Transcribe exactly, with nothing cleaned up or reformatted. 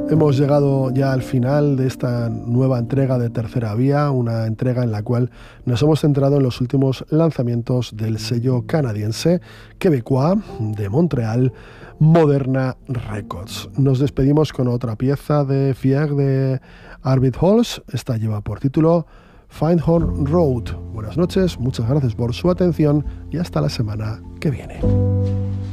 Hemos llegado ya al final de esta nueva entrega de Tercera Vía, una entrega en la cual nos hemos centrado en los últimos lanzamientos del sello canadiense quebecois de Montreal, Moderna Records. Nos despedimos con otra pieza de Fier de Arvid Holz. Esta lleva por título Findhorn Road. Buenas noches, muchas gracias por su atención y hasta la semana que viene.